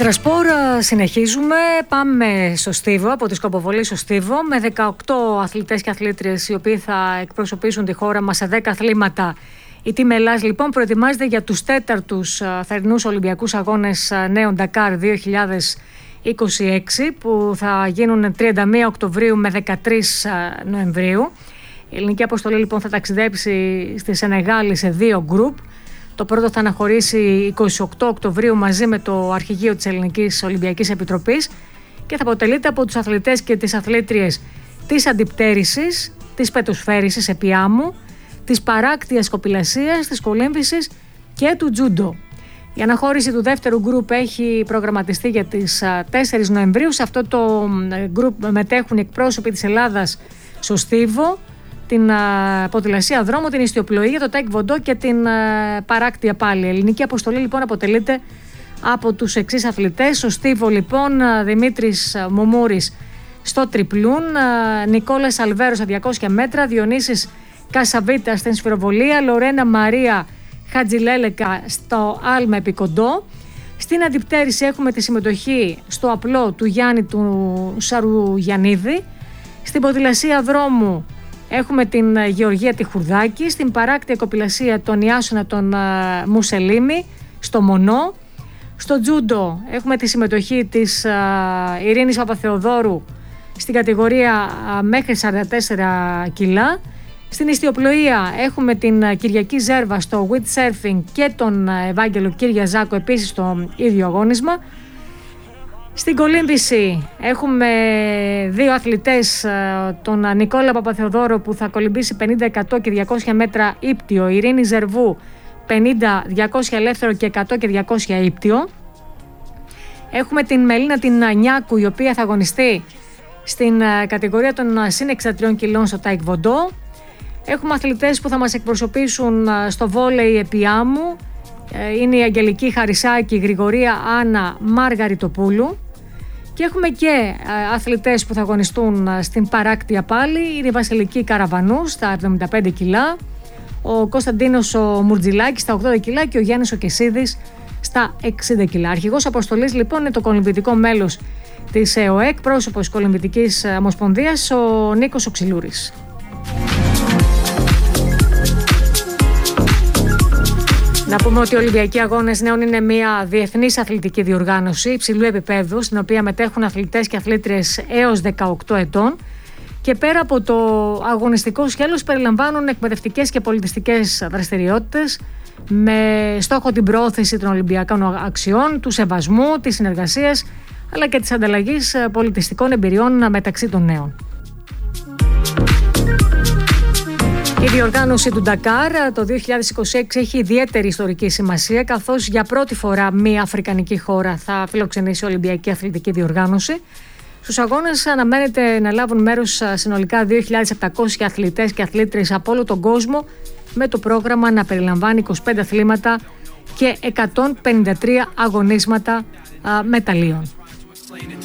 Έξτρα Σπορ, συνεχίζουμε. Πάμε στο Στίβο, από τη σκοποβολή στο Στίβο, με 18 αθλητές και αθλήτριες οι οποίοι θα εκπροσωπήσουν τη χώρα μας σε 10 αθλήματα. Η Team Ελλάς λοιπόν προετοιμάζεται για τους 4ους θερινούς Ολυμπιακούς Αγώνες νέων Ντακάρ 2026 που θα γίνουν 31 Οκτωβρίου με 13 Νοεμβρίου. Η ελληνική αποστολή λοιπόν θα ταξιδέψει στη Σενεγάλη σε 2 γκρουπ. Το πρώτο θα αναχωρήσει 28 Οκτωβρίου μαζί με το αρχηγείο της Ελληνικής Ολυμπιακής Επιτροπής και θα αποτελείται από τους αθλητές και τις αθλήτριες της αντιπτέρησης, της πετοσφαίρισης επί άμμου, της παράκτειας κοπηλασίας, της κολύμβησης και του τζούντο. Η αναχώρηση του δεύτερου γκρουπ έχει προγραμματιστεί για τις 4 Νοεμβρίου. Σε αυτό το γκρουπ μετέχουν εκπρόσωποι της Ελλάδας στο Στίβο, την ποδηλασία δρόμου, την ιστιοπλοεία, το τάικβοντό και την παράκτεια πάλι. Η ελληνική αποστολή λοιπόν αποτελείται από τους εξής αθλητές. Στο Στίβο λοιπόν Δημήτρης Μουμούρης στο τριπλούν, Νικόλας Αλβέρος στα 200 μέτρα, Διονύσης Κασαβίτα στην σφυροβολία, Λορένα Μαρία Χατζηλέλεκα στο άλμα επικοντό. Στην αντιπτέρηση έχουμε τη συμμετοχή στο απλό του Γιάννη του Σαρουγιαννίδη. Στην ποδηλασία δρόμου έχουμε την Γεωργία Τιχουρδάκη, στην παράκτεια κοπηλασία τον Ιάσονα τον Μουσελίμη στο Μονό. Στο τζούντο έχουμε τη συμμετοχή της Ειρήνης Παπαθεοδόρου στην κατηγορία μέχρι 44 κιλά. Στην ιστιοπλοεία έχουμε την Κυριακή Ζέρβα στο windsurfing και τον Ευάγγελο Κυριαζάκο επίσης στο ίδιο αγώνισμα. Στην κολύμβηση έχουμε 2 αθλητές, τον Νικόλα Παπαθεοδόρο που θα κολυμπήσει 50, 100 και 200 μέτρα ύπτιο, Ειρήνη Ζερβού 50, 200 ελεύθερο και 100 και 200 ύπτιο. Έχουμε την Μελίνα την Νιάκου η οποία θα αγωνιστεί στην κατηγορία των συν 63 κιλών στο τάικβοντό. Έχουμε αθλητές που θα μας εκπροσωπήσουν στο βόλεϊ επί άμμου. Είναι η Αγγελική Χαρισάκη, η Γρηγορία Άννα Μαργαριτοπούλου. Και έχουμε και αθλητές που θα αγωνιστούν στην παράκτεια πάλι. Είναι η Βασιλική Καραβανού στα 75 κιλά, ο Κωνσταντίνος ο Μουρτζιλάκης στα 80 κιλά και ο Γιάννης ο Κεσίδης στα 60 κιλά. Αρχηγός αποστολής λοιπόν είναι το κολυμβητικό μέλος της ΕΟΕΚ, πρόσωπος της Κολυμβητικής Ομοσπονδίας, ο Νίκος ο Ξυλούρης. Να πούμε ότι οι Ολυμπιακοί Αγώνες Νέων είναι μια διεθνής αθλητική διοργάνωση υψηλού επίπεδου, στην οποία μετέχουν αθλητές και αθλήτριες έως 18 ετών και πέρα από το αγωνιστικό σκέλος περιλαμβάνουν εκπαιδευτικές και πολιτιστικές δραστηριότητες με στόχο την προώθηση των Ολυμπιακών αξιών, του σεβασμού, της συνεργασίας αλλά και της ανταλλαγής πολιτιστικών εμπειριών μεταξύ των νέων. Η διοργάνωση του Ντακάρ το 2026 έχει ιδιαίτερη ιστορική σημασία, καθώς για πρώτη φορά μια αφρικανική χώρα θα φιλοξενήσει Ολυμπιακή Αθλητική Διοργάνωση. Στους αγώνες αναμένεται να λάβουν μέρος συνολικά 2.700 αθλητές και αθλήτριες από όλο τον κόσμο, με το πρόγραμμα να περιλαμβάνει 25 αθλήματα και 153 αγωνίσματα μεταλλίων.